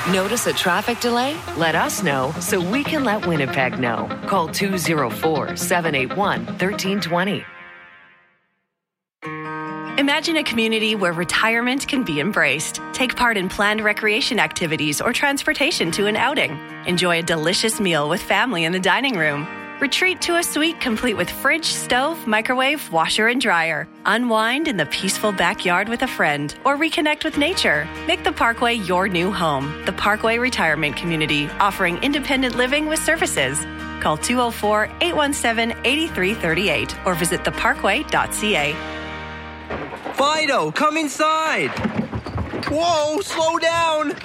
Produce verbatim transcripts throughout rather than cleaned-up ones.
Notice a traffic delay? Let us know so we can let Winnipeg know. Call two oh four, seven eight one, one three two zero. Imagine a community where retirement can be embraced. Take part in planned recreation activities or transportation to an outing. Enjoy a delicious meal with family in the dining room. Retreat to a suite complete with fridge, stove, microwave, washer, and dryer. Unwind in the peaceful backyard with a friend or reconnect with nature. Make the Parkway your new home. The Parkway Retirement Community, offering independent living with services. Call two oh four, eight one seven, eight three three eight or visit the parkway dot c a. Fido, come inside. Whoa, slow down.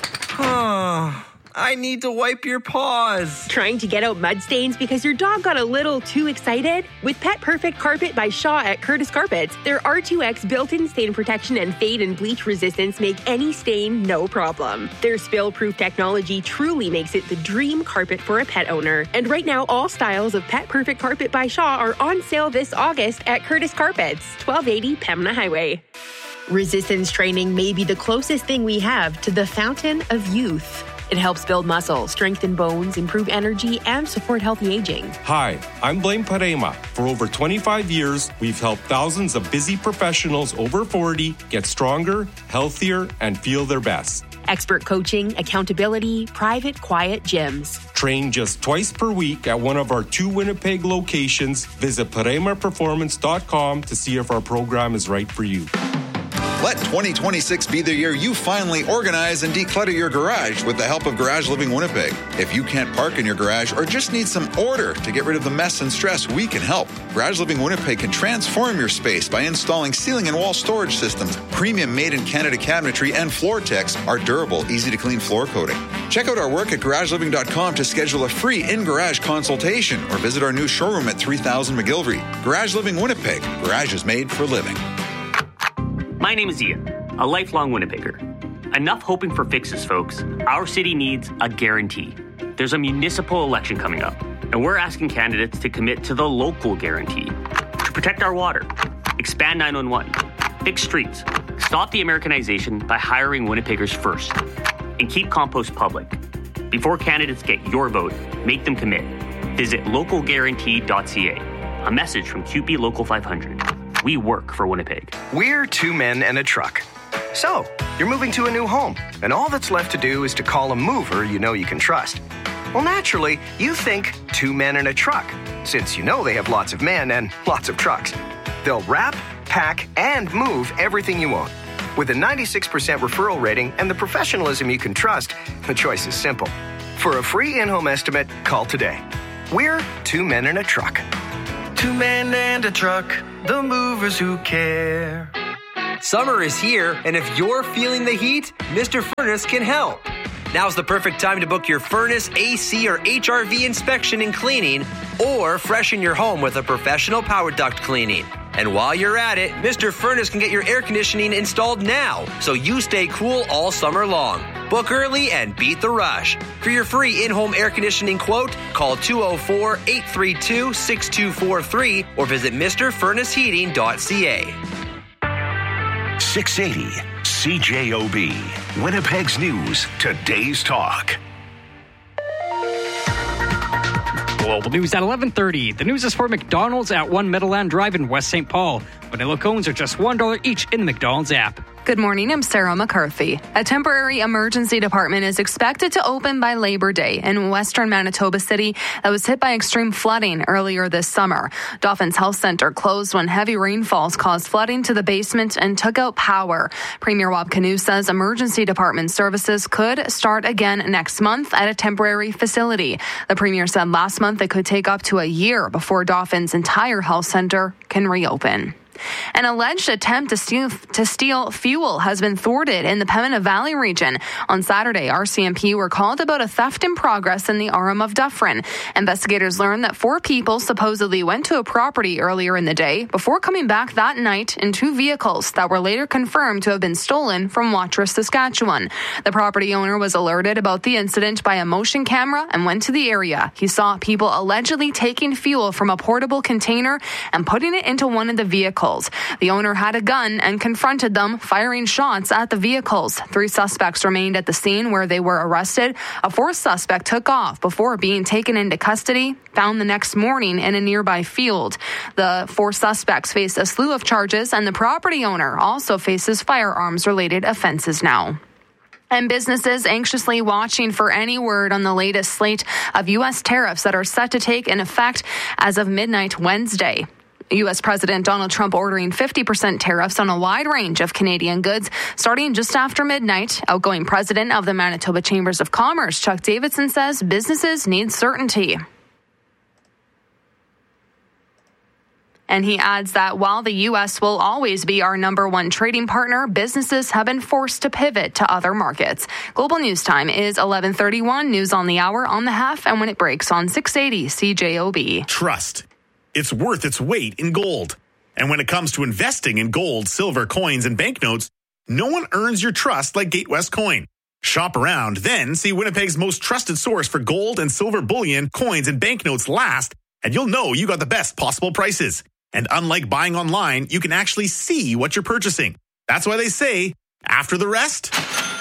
I need to wipe your paws. Trying to get out mud stains because your dog got a little too excited? With Pet Perfect Carpet by Shaw at Curtis Carpets, their R two X built-in stain protection and fade and bleach resistance make any stain no problem. Their spill-proof technology truly makes it the dream carpet for a pet owner. And right now, all styles of Pet Perfect Carpet by Shaw are on sale this August at Curtis Carpets, twelve eighty Pembina Highway. Resistance training may be the closest thing we have to the fountain of youth. It helps build muscle, strengthen bones, improve energy, and support healthy aging. Hi, I'm Blaine Parema. For over twenty-five years, we've helped thousands of busy professionals over forty get stronger, healthier, and feel their best. Expert coaching, accountability, private, quiet gyms. Train just twice per week at one of our two Winnipeg locations. Visit parema performance dot com to see if our program is right for you. Let twenty twenty-six be the year you finally organize and declutter your garage with the help of Garage Living Winnipeg. If you can't park in your garage or just need some order to get rid of the mess and stress, we can help. Garage Living Winnipeg can transform your space by installing ceiling and wall storage systems, premium made-in-Canada cabinetry, and Floor-Tex, our durable, easy-to-clean floor coating. Check out our work at garage living dot com to schedule a free in-garage consultation or visit our new showroom at three thousand McGilvery. Garage Living Winnipeg. Garage is made for living. My name is Ian, a lifelong Winnipegger. Enough hoping for fixes, folks. Our city needs a guarantee. There's a municipal election coming up, and we're asking candidates to commit to the local guarantee. To protect our water, expand nine one one, fix streets, stop the Americanization by hiring Winnipeggers first, and keep compost public. Before candidates get your vote, make them commit. Visit local guarantee dot c a. A message from Q P Local five hundred. We work for Winnipeg. We're two men and a truck. So, you're moving to a new home, and all that's left to do is to call a mover you know you can trust. Well, naturally, you think two men and a truck, since you know they have lots of men and lots of trucks. They'll wrap, pack, and move everything you own. With a ninety-six percent referral rating and the professionalism you can trust, the choice is simple. For a free in-home estimate, call today. We're two men and a truck. Two men and a truck, the movers who care. Summer is here, and if you're feeling the heat, Mister Furnace can help. Now's the perfect time to book your furnace, A C, or H R V inspection and cleaning, or freshen your home with a professional power duct cleaning. And while you're at it, Mister Furnace can get your air conditioning installed now, so you stay cool all summer long. Book early and beat the rush. For your free in-home air conditioning quote, call two oh four, eight three two, six two four three or visit Mister Furnace Heating dot c a. six eighty C J O B, Winnipeg's News, today's talk. Global News at eleven thirty. The news is for McDonald's at One Meadowland Drive in West Saint Paul. Vanilla cones are just one dollar each in the McDonald's app. Good morning, I'm Sarah McCarthy. A temporary emergency department is expected to open by Labor Day in western Manitoba City that was hit by extreme flooding earlier this summer. Dauphin's Health Center closed when heavy rainfalls caused flooding to the basement and took out power. Premier Wab Kinew says emergency department services could start again next month at a temporary facility. The Premier said last month it could take up to a year before Dauphin's entire health center can reopen. An alleged attempt to steal, to steal fuel has been thwarted in the Pembina Valley region. On Saturday, R C M P were called about a theft in progress in the Aurum of Dufferin. Investigators learned that four people supposedly went to a property earlier in the day before coming back that night in two vehicles that were later confirmed to have been stolen from Watrous, Saskatchewan. The property owner was alerted about the incident by a motion camera and went to the area. He saw people allegedly taking fuel from a portable container and putting it into one of the vehicles. vehicles. The owner had a gun and confronted them, firing shots at the vehicles. Three suspects remained at the scene where they were arrested. A fourth suspect took off before being taken into custody, found the next morning in a nearby field. The four suspects face a slew of charges, and the property owner also faces firearms-related offenses now. And businesses anxiously watching for any word on the latest slate of U S tariffs that are set to take in effect as of midnight Wednesday. U S President Donald Trump ordering fifty percent tariffs on a wide range of Canadian goods starting just after midnight. Outgoing president of the Manitoba Chambers of Commerce, Chuck Davidson, says businesses need certainty. And he adds that while the U S will always be our number one trading partner, businesses have been forced to pivot to other markets. Global News Time is eleven thirty-one, news on the hour, on the half, and when it breaks on six eighty C J O B. Trust. It's worth its weight in gold. And when it comes to investing in gold, silver, coins, and banknotes, no one earns your trust like Gatewest Coin. Shop around, then see Winnipeg's most trusted source for gold and silver bullion, coins, and banknotes last, and you'll know you got the best possible prices. And unlike buying online, you can actually see what you're purchasing. That's why they say, after the rest,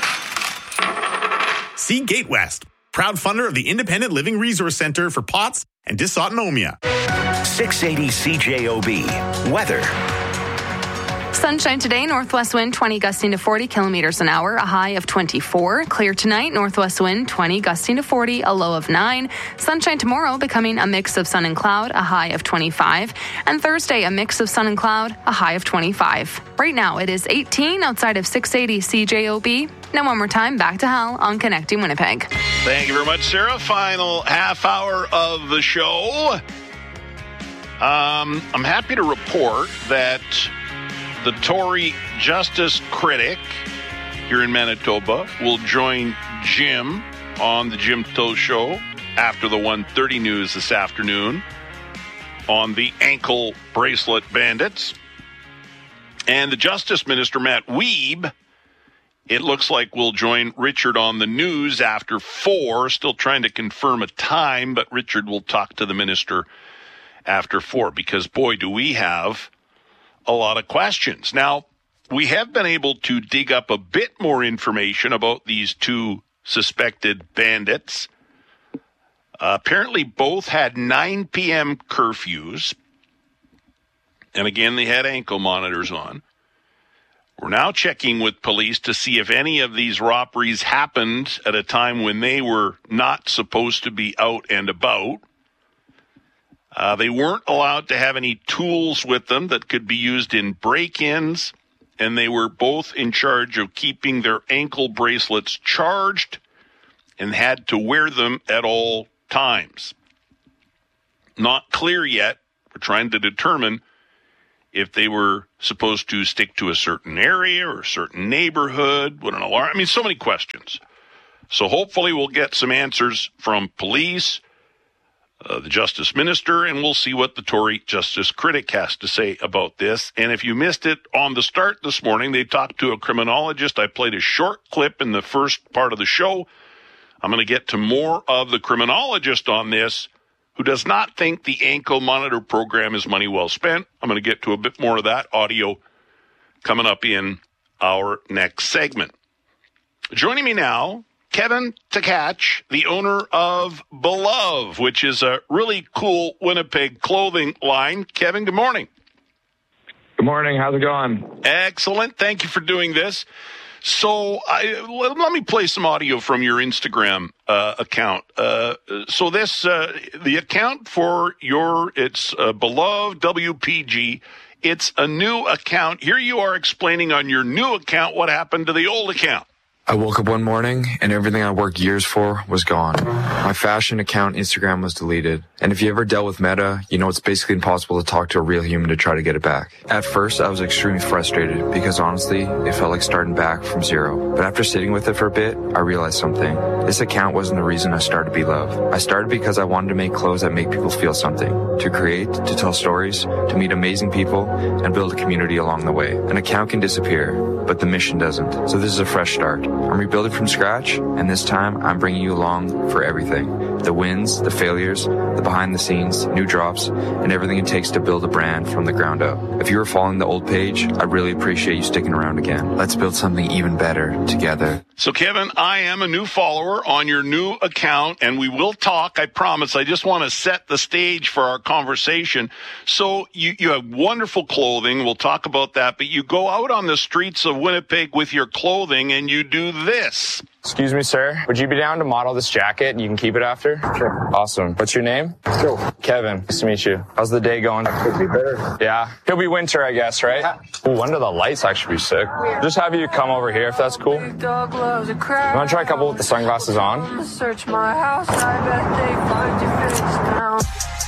see Gatewest, proud funder of the Independent Living Resource Center for P O T S and Dysautonomia. six eighty C J O B. Weather. Sunshine today, northwest wind twenty gusting to forty kilometers an hour, a high of twenty-four. Clear tonight, northwest wind twenty gusting to forty, a low of nine. Sunshine tomorrow, becoming a mix of sun and cloud, a high of twenty-five. And Thursday, a mix of sun and cloud, a high of twenty-five. Right now, it is eighteen outside of six eighty C J O B. Now one more time, back to Hal on Connecting Winnipeg. Thank you very much, Sarah. Final half hour of the show. Um, I'm happy to report that the Tory Justice Critic here in Manitoba will join Jim on the Jim Toe Show after the one thirty news this afternoon on the ankle bracelet bandits. And the Justice Minister, Matt Wiebe, it looks like will join Richard on the news after four. Still trying to confirm a time, but Richard will talk to the minister after four because, boy, do we have a lot of questions. Now, we have been able to dig up a bit more information about these two suspected bandits. Uh, apparently, both had nine p.m. curfews. And again, they had ankle monitors on. We're now checking with police to see if any of these robberies happened at a time when they were not supposed to be out and about. Uh, they weren't allowed to have any tools with them that could be used in break-ins, and they were both in charge of keeping their ankle bracelets charged and had to wear them at all times. Not clear yet. We're trying to determine if they were supposed to stick to a certain area or a certain neighborhood, what an alarm. I mean, so many questions. So hopefully we'll get some answers from police, Uh, the Justice Minister, and we'll see what the Tory Justice Critic has to say about this. And if you missed it on the start this morning, they talked to a criminologist. I played a short clip in the first part of the show. I'm going to get to more of the criminologist on this, who does not think the ankle monitor program is money well spent. I'm going to get to a bit more of that audio coming up in our next segment. Joining me now, Kevin Tkach, the owner of Belove, which is a really cool Winnipeg clothing line. Kevin, good morning. Good morning. How's it going? Excellent. Thank you for doing this. So I, let, let me play some audio from your Instagram uh, account. Uh, so this, uh, the account for your, it's uh, Belove W P G. It's a new account. Here you are explaining on your new account what happened to the old account. I woke up one morning and everything I worked years for was gone. My fashion account Instagram was deleted. And if you ever dealt with Meta, you know it's basically impossible to talk to a real human to try to get it back. At first, I was extremely frustrated because honestly, it felt like starting back from zero. But after sitting with it for a bit, I realized something. This account wasn't the reason I started Belove. I started because I wanted to make clothes that make people feel something. To create, to tell stories, to meet amazing people, and build a community along the way. An account can disappear, but the mission doesn't. So this is a fresh start. I'm rebuilding from scratch, and this time I'm bringing you along for everything. The wins, the failures, the behind the scenes, new drops, and everything it takes to build a brand from the ground up. If you were following the old page, I'd really appreciate you sticking around again. Let's build something even better together. So, Kevin, I am a new follower on your new account, and we will talk, I promise. I just want to set the stage for our conversation. So you, you have wonderful clothing. We'll talk about that. But you go out on the streets of Winnipeg with your clothing, and you do this. Excuse me, sir. Would you be down to model this jacket? You can keep it after? Sure. Awesome. What's your name? Joe. Kevin. Nice to meet you. How's the day going? Could be better. Yeah. Could be winter, I guess, right? Yeah. Ooh, under the lights actually be sick. Just have you come over here if that's cool. You want to try a couple with the sunglasses on? Search my house. I bet they find you face down.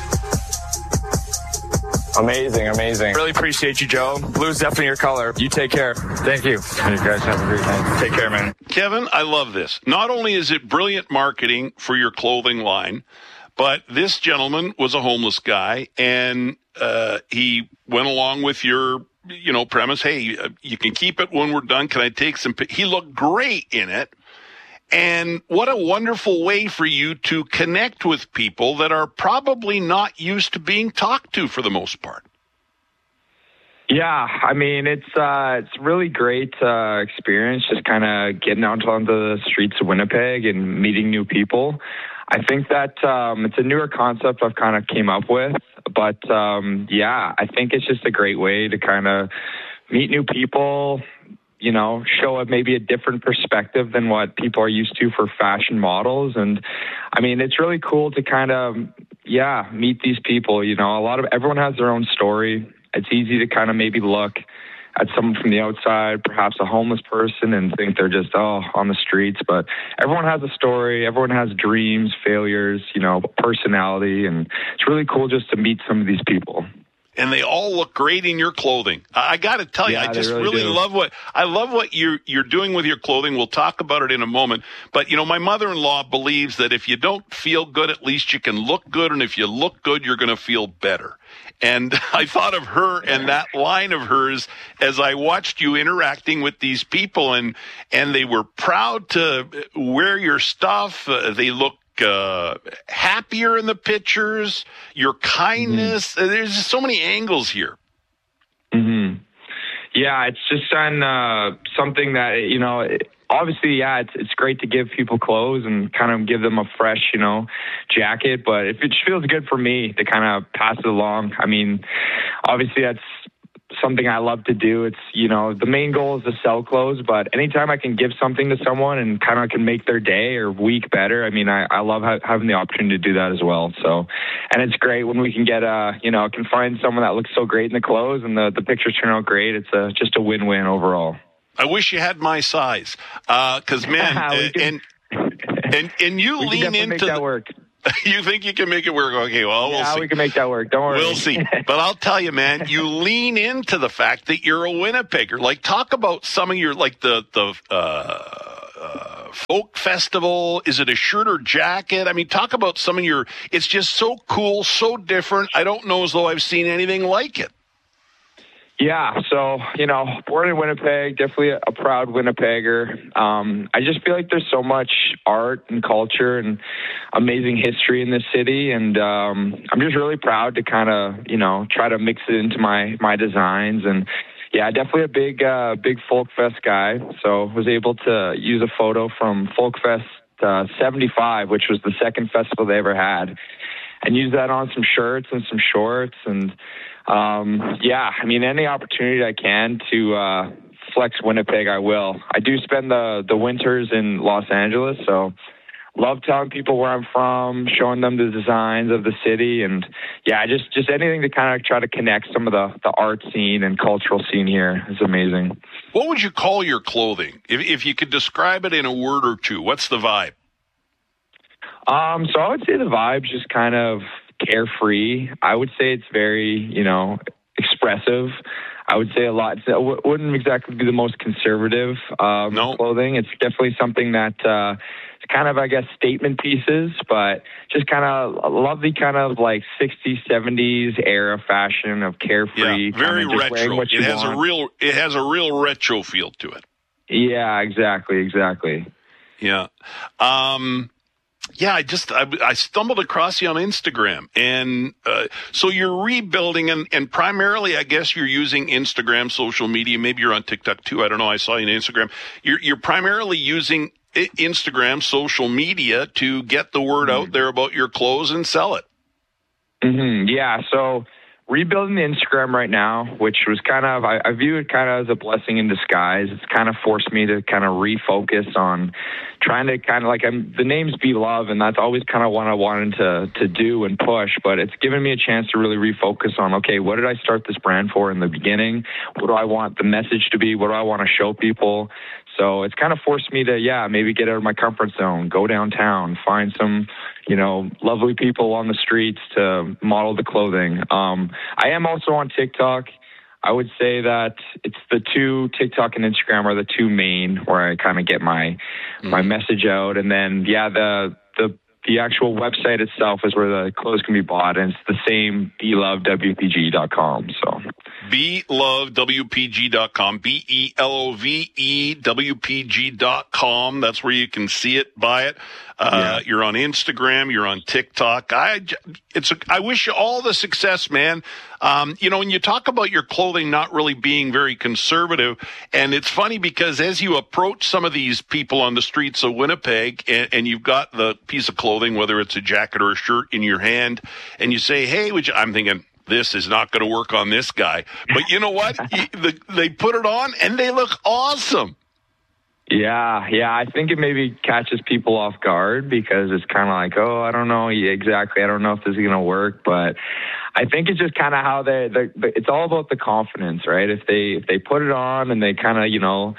Amazing, amazing. Really appreciate you, Joe. Blue's definitely your color. You take care. Thank you. You guys have a great night. Take care, man. Kevin, I love this. Not only is it brilliant marketing for your clothing line, but this gentleman was a homeless guy, and uh, he went along with your, you know, premise. Hey, uh, you can keep it when we're done. Can I take some? P-? He looked great in it. And what a wonderful way for you to connect with people that are probably not used to being talked to for the most part. Yeah, I mean, it's uh, it's really great uh, experience just kind of getting out onto the streets of Winnipeg and meeting new people. I think that um, it's a newer concept I've kind of came up with. But, um, yeah, I think it's just a great way to kind of meet new people, you know, show a, maybe a different perspective than what people are used to for fashion models. And I mean, it's really cool to kind of, yeah, meet these people. You know, a lot of, everyone has their own story. It's easy to kind of maybe look at someone from the outside, perhaps a homeless person, and think they're just, oh, on the streets. But everyone has a story. Everyone has dreams, failures, you know, personality. And it's really cool just to meet some of these people. And they all look great in your clothing. I, I got to tell you, yeah, I just really, really do. love what I love what you're you're doing with your clothing. We'll talk about it in a moment. But you know, my mother-in-law believes that if you don't feel good, at least you can look good, and if you look good, you're going to feel better. And I thought of her and that line of hers as I watched you interacting with these people, and and they were proud to wear your stuff. Uh, they look Uh, happier in the pictures, your kindness. Mm-hmm. There's just so many angles here. Mm-hmm. Yeah, it's just on uh, something that, you know, obviously, yeah, it's it's great to give people clothes and kind of give them a fresh, you know, jacket. But if it feels good for me to kind of pass it along, I mean, obviously that's something I love to do. It's, you know, the main goal is to sell clothes, but anytime I can give something to someone and kind of can make their day or week better, I mean, I, I love ha- having the opportunity to do that as well. So, and it's great when we can get, uh, you know, can find someone that looks so great in the clothes and the, the pictures turn out great. It's a, just a win-win overall. I wish you had my size. Uh, cause man, can, and, and, and you we lean can into make the, that work. You think you can make it work? Okay, well, we'll yeah, see. we can make that work. Don't worry. We'll see. But I'll tell you, man, you lean into the fact that you're a Winnipegger. Like, talk about some of your, like, the, the, uh, uh, folk festival. Is it a shirt or jacket? I mean, talk about some of your, it's just so cool, so different. I don't know as though I've seen anything like it. Yeah, so, you know, born in Winnipeg, definitely a, a proud Winnipegger. Um, I just feel like there's so much art and culture and amazing history in this city, and um, I'm just really proud to kind of, you know, try to mix it into my, my designs. And, yeah, definitely a big, uh, big Folk Fest guy, so was able to use a photo from Folk Fest uh, seventy-five, which was the second festival they ever had, and use that on some shirts and some shorts. And Um, yeah, I mean, any opportunity I can to uh, flex Winnipeg, I will. I do spend the, the winters in Los Angeles, so love telling people where I'm from, showing them the designs of the city, and yeah, just, just anything to kind of try to connect some of the, the art scene and cultural scene here is amazing. What would you call your clothing? If, if you could describe it in a word or two, what's the vibe? Um, so I would say the vibe's just kind of carefree. I would say it's very, you know, expressive. I would say a lot. It wouldn't exactly be the most conservative um, no. clothing. It's definitely something that uh, kind of, I guess, statement pieces, but just kind of love the kind of like sixties, seventies era fashion of carefree. Yeah, very just retro. What It you has want. a real, it has a real retro feel to it. Yeah, exactly, exactly. Yeah. Um, yeah, I just, I, I stumbled across you on Instagram. And uh, so you're rebuilding, and, and primarily, I guess you're using Instagram, social media. Maybe you're on TikTok too. I don't know. I saw you on Instagram. You're, you're primarily using Instagram, social media to get the word mm-hmm. out there about your clothes and sell it. Mm-hmm. Yeah, so rebuilding the Instagram right now, which was kind of, I, I view it kind of as a blessing in disguise. It's kind of forced me to kind of refocus on trying to kind of like, I'm, the name's Be Love, and that's always kind of what I wanted to to do and push, but it's given me a chance to really refocus on, okay, what did I start this brand for in the beginning? What do I want the message to be? What do I want to show people? So it's kind of forced me to, yeah, maybe get out of my comfort zone, go downtown, find some, you know, lovely people on the streets to model the clothing. Um, I am also on TikTok. I would say that it's the two, TikTok and Instagram are the two main where I kind of get my mm. my message out. And then, yeah, the the the actual website itself is where the clothes can be bought, and it's the same, be love w p g dot com. So be love w p g dot com, B E L O V E W P G dot com. That's where you can see it, buy it. Uh, yeah. You're on Instagram, you're on TikTok. I, it's a, I wish you all the success, man. Um, you know, when you talk about your clothing not really being very conservative, and it's funny because as you approach some of these people on the streets of Winnipeg, and, and you've got the piece of clothing, whether it's a jacket or a shirt in your hand, and you say, hey, would you, I'm thinking, this is not going to work on this guy. But you know what? you, the, they put it on and they look awesome. Yeah, yeah, I think it maybe catches people off guard because it's kind of like, oh, I don't know exactly. I don't know if this is going to work, but I think it's just kind of how they, they, it's all about the confidence, right? If they, if they put it on and they kind of, you know,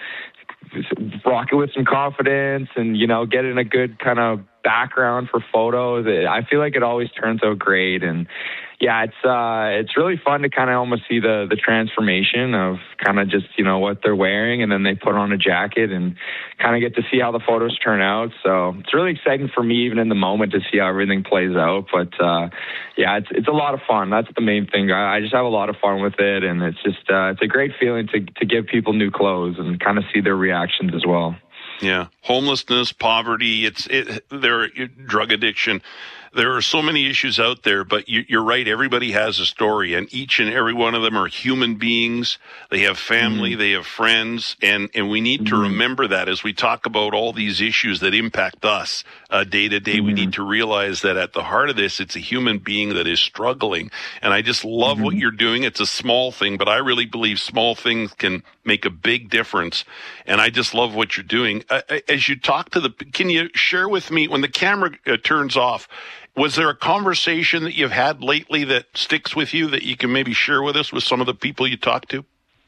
rock it with some confidence and, you know, get in a good kind of background for photos, I feel like it always turns out great. And yeah, it's uh, it's really fun to kind of almost see the the transformation of kind of just, you know, what they're wearing, and then they put on a jacket and kind of get to see how the photos turn out. So it's really exciting for me, even in the moment, to see how everything plays out. But uh, yeah, it's it's a lot of fun. That's the main thing. I, I just have a lot of fun with it, and it's just uh, it's a great feeling to to give people new clothes and kind of see their reactions as well. Yeah, homelessness, poverty, it's it, there, drug addiction. There are so many issues out there, but you, you're right. Everybody has a story, and each and every one of them are human beings. They have family, mm-hmm. they have friends, and, and we need mm-hmm. to remember that as we talk about all these issues that impact us uh, day to day. Mm-hmm. We need to realize that at the heart of this, it's a human being that is struggling. And I just love mm-hmm. what you're doing. It's a small thing, but I really believe small things can make a big difference. And I just love what you're doing. Uh, as you talk to the, can you share with me when the camera uh, turns off? Was there a conversation that you've had lately that sticks with you that you can maybe share with us with some of the people you talk to?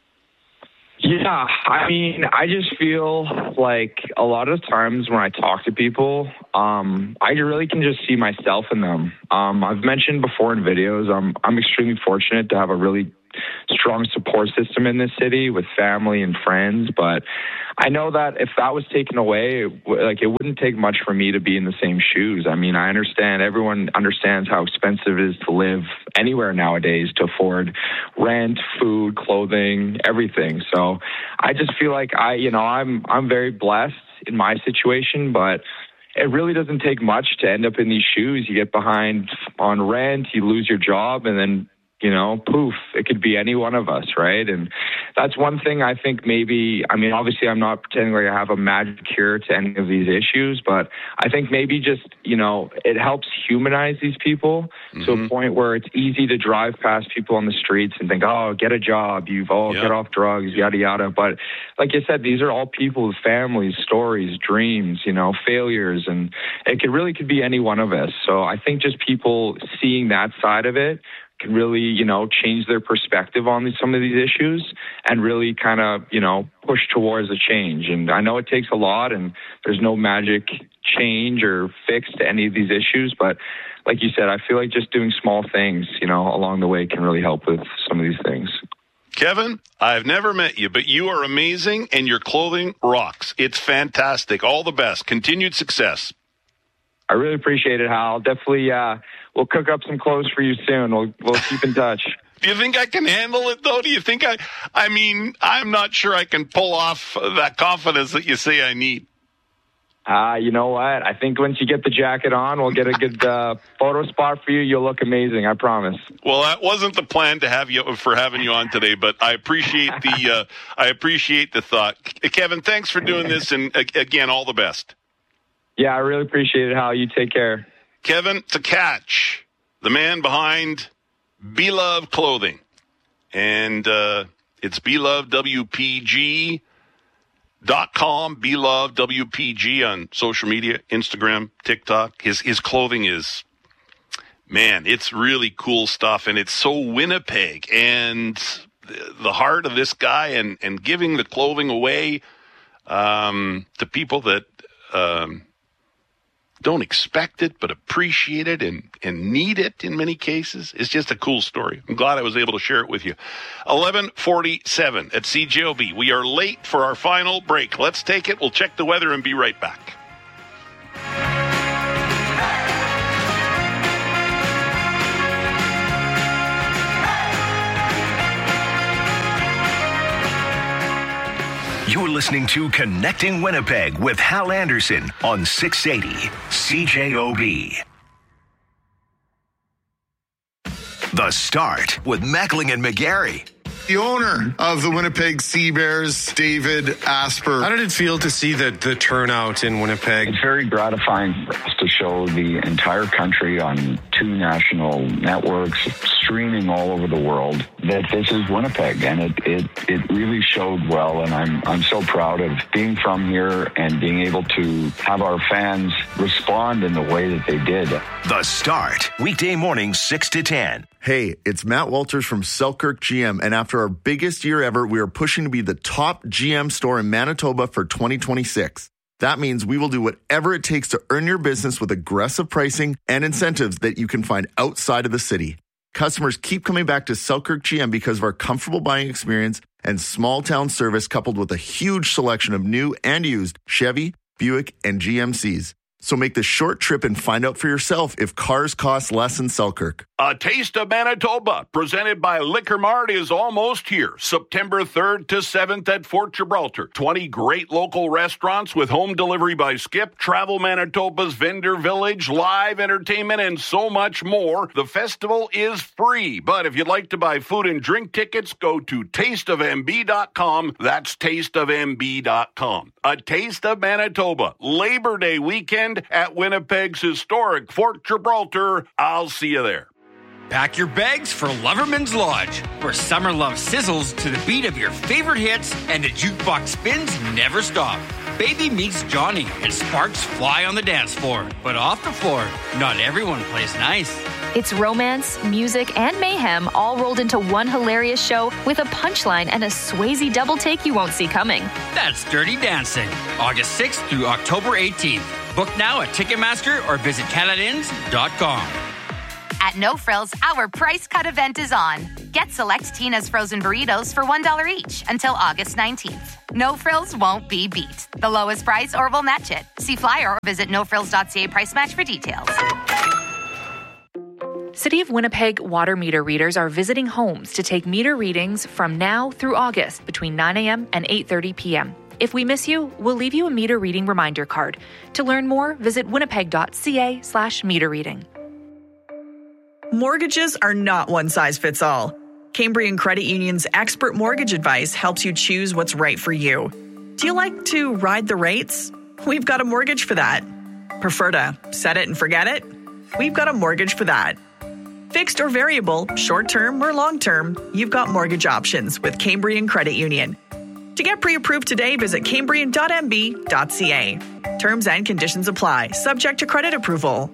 Yeah, I mean, I just feel like a lot of times when I talk to people, um, I really can just see myself in them. Um, I've mentioned before in videos, I'm, I'm extremely fortunate to have a really strong support system in this city with family and friends, but I know that if that was taken away, like it wouldn't take much for me to be in the same shoes. I mean, I understand, everyone understands how expensive it is to live anywhere nowadays, to afford rent, food, clothing, everything. So I just feel like I, you know, I'm I'm very blessed in my situation, but it really doesn't take much to end up in these shoes. You get behind on rent, you lose your job, and then, you know, poof, it could be any one of us, right? And that's one thing I think maybe, I mean, obviously I'm not pretending like I have a magic cure to any of these issues, but I think maybe just, you know, it helps humanize these people mm-hmm. to a point where it's easy to drive past people on the streets and think, oh, get a job, you've all yeah. get off drugs, yada, yada. But like you said, these are all people with families, stories, dreams, you know, failures, and it could really could be any one of us. So I think just people seeing that side of it can really, you know, change their perspective on these, some of these issues and really kind of, you know, push towards a change. And I know it takes a lot and there's no magic change or fix to any of these issues, but like you said, I feel like just doing small things, you know, along the way can really help with some of these things. Kevin, I've never met you, but you are amazing and your clothing rocks. It's fantastic. All the best. Continued success. I really appreciate it, Hal. Definitely, uh, we'll cook up some clothes for you soon. We'll we'll keep in touch. Do you think I can handle it, though? Do you think I, I mean, I'm not sure I can pull off that confidence that you say I need. Uh, you know what? I think once you get the jacket on, we'll get a good uh, photo spot for you. You'll look amazing, I promise. Well, that wasn't the plan to have you for having you on today, but I appreciate the uh, I appreciate the thought. Kevin, thanks for doing this, and again, all the best. Yeah, I really appreciate it, Hal. You take care. Kevin Tkach, the man behind Beloved Clothing, and uh, it's Beloved W P G. Dot com, Beloved W P G on social media, Instagram, TikTok. His his clothing is, man, it's really cool stuff, and it's so Winnipeg. And the heart of this guy, and, and giving the clothing away um, to people that um, don't expect it but appreciate it and, and need it in many cases. It's just a cool story. I'm glad I was able to share it with you. eleven forty-seven at C J O B. We are late for our final break. Let's take it. We'll check the weather and be right back. You're listening to Connecting Winnipeg with Hal Anderson on six eighty C J O B. The Start with Mackling and McGarry. The owner of the Winnipeg Sea Bears, David Asper. How did it feel to see the, the turnout in Winnipeg? It's very gratifying for us to show the entire country on two national networks, streaming all over the world, that this is Winnipeg, and it it, it really showed well, and I'm I'm so proud of being from here and being able to have our fans respond in the way that they did. The Start, weekday mornings six to ten. Hey, it's Matt Walters from Selkirk G M, and after our biggest year ever, we are pushing to be the top G M store in Manitoba for twenty twenty-six. That means we will do whatever it takes to earn your business with aggressive pricing and incentives that you can find outside of the city. Customers keep coming back to Selkirk G M because of our comfortable buying experience and small town service, coupled with a huge selection of new and used Chevy, Buick, and G M Cs. So make the short trip and find out for yourself if cars cost less in Selkirk. A Taste of Manitoba, presented by Liquor Mart, is almost here. September third to seventh at Fort Gibraltar. twenty great local restaurants with home delivery by Skip, Travel Manitoba's Vendor Village, live entertainment, and so much more. The festival is free, but if you'd like to buy food and drink tickets, go to taste of m b dot com. That's taste of m b dot com. A Taste of Manitoba, Labor Day weekend at Winnipeg's historic Fort Gibraltar. I'll see you there. Pack your bags for Loverman's Lodge, where summer love sizzles to the beat of your favorite hits and the jukebox spins never stop. Baby meets Johnny and sparks fly on the dance floor. But off the floor, not everyone plays nice. It's romance, music, and mayhem all rolled into one hilarious show with a punchline and a Swayze double take you won't see coming. That's Dirty Dancing, August sixth through October eighteenth. Book now at Ticketmaster or visit canada inns dot com. At No Frills, our price cut event is on. Get select Tina's frozen burritos for one dollar each until August nineteenth. No Frills won't be beat. The lowest price or we'll match it. See flyer or visit no frills dot c a price match for details. City of Winnipeg water meter readers are visiting homes to take meter readings from now through August between nine a.m. and eight thirty p.m. If we miss you, we'll leave you a meter reading reminder card. To learn more, visit winnipeg dot c a slash meter reading. Mortgages are not one size fits all. Cambrian Credit Union's expert mortgage advice helps you choose what's right for you. Do you like to ride the rates? We've got a mortgage for that. Prefer to set it and forget it? We've got a mortgage for that. Fixed or variable, short-term or long-term, you've got mortgage options with Cambrian Credit Union. To get pre-approved today, visit cambrian dot m b dot c a. Terms and conditions apply, subject to credit approval.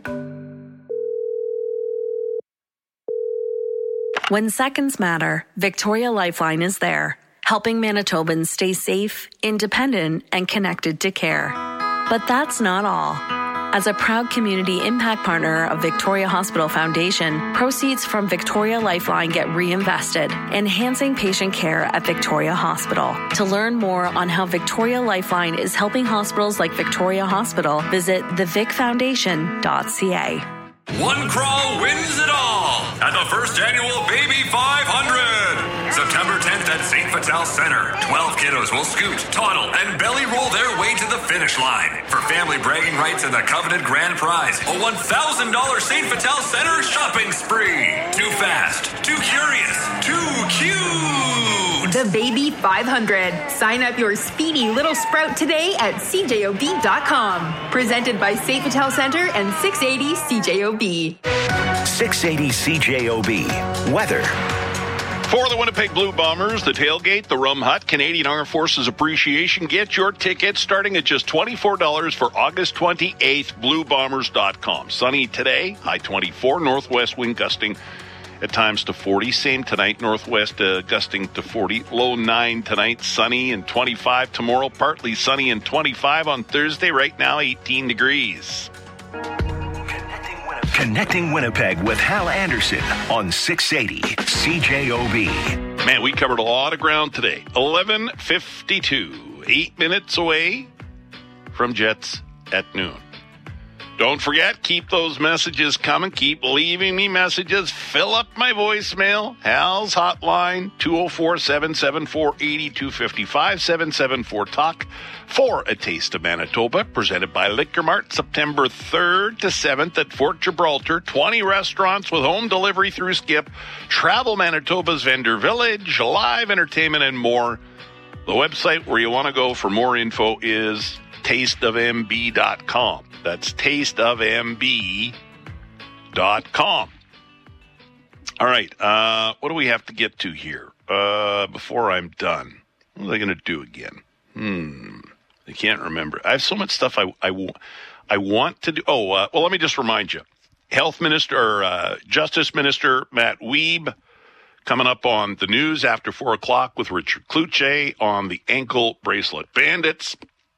When seconds matter, Victoria Lifeline is there, helping Manitobans stay safe, independent, and connected to care. But that's not all. As a proud community impact partner of Victoria Hospital Foundation, proceeds from Victoria Lifeline get reinvested, enhancing patient care at Victoria Hospital. To learn more on how Victoria Lifeline is helping hospitals like Victoria Hospital, visit the vic foundation dot c a. One crawl wins it all at the first annual Baby five hundred. September tenth at Saint Vital Center. twelve kiddos will scoot, toddle, and belly roll their way to the finish line. For family bragging rights and the coveted grand prize, a one thousand dollars Saint Vital Center shopping spree. Too fast, too curious, too cute. The Baby five hundred. Sign up your speedy little sprout today at c j o b dot com. Presented by Saint Vital Center and six eighty C J O B. six eighty C J O B. Weather. For the Winnipeg Blue Bombers, the tailgate, the Rum Hut, Canadian Armed Forces Appreciation. Get your tickets starting at just twenty-four dollars for August twenty-eighth, blue bombers dot com. Sunny today, high twenty-four, northwest wind gusting at times to forty. Same tonight, northwest uh, gusting to forty. Low nine tonight, sunny and twenty-five tomorrow. Partly sunny and twenty-five on Thursday. Right now, eighteen degrees. Connecting Winnipeg with Hal Anderson on six eighty C J O B. Man, we covered a lot of ground today. eleven fifty-two, eight minutes away from Jets at noon. Don't forget, keep those messages coming. Keep leaving me messages. Fill up my voicemail. Hal's hotline, two oh four, seven seven four, eight two five five, seven seven four, talk. For A Taste of Manitoba, presented by Liquor Mart, September third to seventh at Fort Gibraltar. twenty restaurants with home delivery through Skip. Travel Manitoba's Vendor Village, live entertainment, and more. The website where you want to go for more info is taste of m b dot com. That's taste of m b dot com. All right, uh, what do we have to get to here uh, before I'm done? What are they going to do again? Hmm, I can't remember. I have so much stuff I, I, I want to do. Oh, uh, well, let me just remind you. Health Minister, or uh, Justice Minister Matt Wiebe coming up on the news after four o'clock with Richard Cloutier on the ankle bracelet bandits.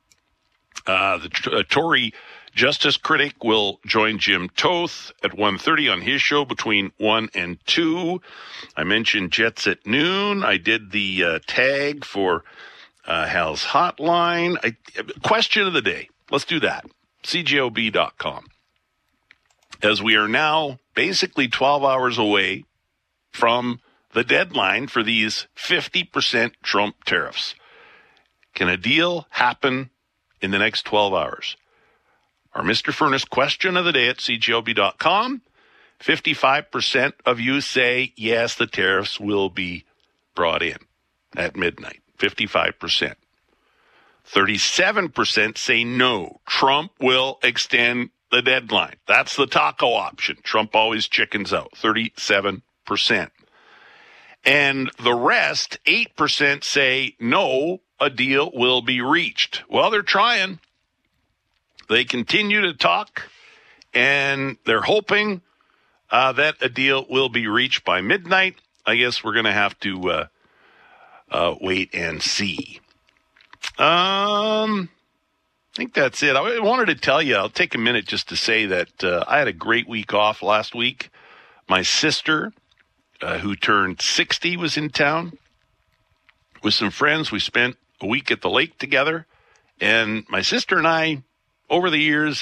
Uh, the uh, Tory Justice Critic will join Jim Toth at one thirty on his show between one and two. I mentioned Jets at noon. I did the uh, tag for uh, Hal's Hotline. I, question of the day. Let's do that. C J O B dot com. As we are now basically twelve hours away from the deadline for these fifty percent Trump tariffs. Can a deal happen in the next twelve hours? Our Mister Furnace question of the day at C J O B dot com. fifty-five percent of you say, yes, the tariffs will be brought in at midnight. fifty-five percent. thirty-seven percent say no. Trump will extend the deadline. That's the taco option. Trump always chickens out. thirty-seven percent. And the rest, eight percent, say no, a deal will be reached. Well, they're trying. They continue to talk, and they're hoping uh, that a deal will be reached by midnight. I guess we're going to have to uh, uh, wait and see. Um, I think that's it. I wanted to tell you, I'll take a minute just to say that uh, I had a great week off last week. My sister, uh, who turned sixty, was in town with some friends. We spent a week at the lake together, and my sister and I, over the years,